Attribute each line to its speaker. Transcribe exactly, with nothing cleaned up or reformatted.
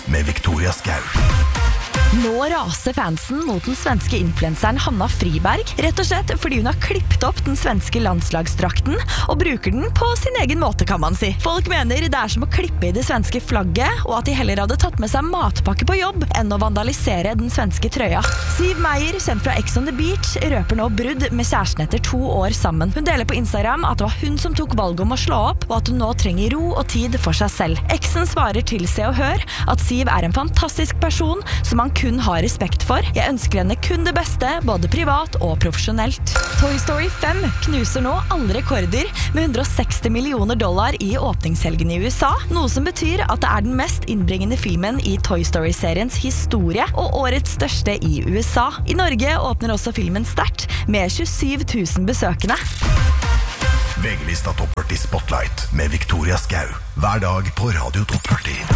Speaker 1: med Victoria Skau.
Speaker 2: Nå raser fansen mot den svenske influenseren Hanna Friberg, rett og slett fordi hun har klippet opp den svenske landslagsdrakten og bruker den på sin egen måte, kan man si. Folk mener det er som å klippe i det svenske flagget, og at de heller hadde tatt med seg matpakke på jobb enn å vandalisere den svenske trøya. Siv Meyer, kjent fra Ex on the Beach, røper nå brudd med kjæresten etter to år sammen. Hun deler på Instagram at det var hun som tok valget om å slå opp, og at hun nå trenger ro og tid for seg selv. Eksen svarer til Se og Hør at Siv er en fantastisk person som man kun har respekt for. Jeg ønsker henne kun det beste, både privat og profesjonelt. Toy Story fem knuser nå alle rekorder med hundre og seksti millioner dollar i åpningshelgen i U S A, noe som betyr at det er den mest innbringende filmen i Toy Story-seriens historie, og årets største i U S A. I Norge åpner også filmen sterkt, med tjuesyv tusen besøkende.
Speaker 1: V G-lista Topp førti Spotlight med Victoria Skau. Hver dag på Radio Topp førti.